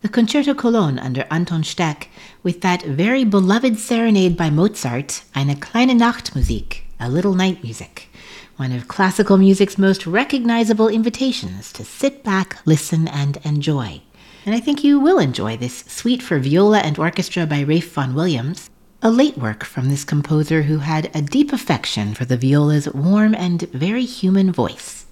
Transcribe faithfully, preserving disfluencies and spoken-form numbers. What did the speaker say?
The Concerto Cologne under Anton Steck, with that very beloved serenade by Mozart, Eine kleine Nachtmusik, a little night music, one of classical music's most recognizable invitations to sit back, listen, and enjoy. And I think you will enjoy this suite for viola and orchestra by Ralph Vaughan Williams, a late work from this composer who had a deep affection for the viola's warm and very human voice.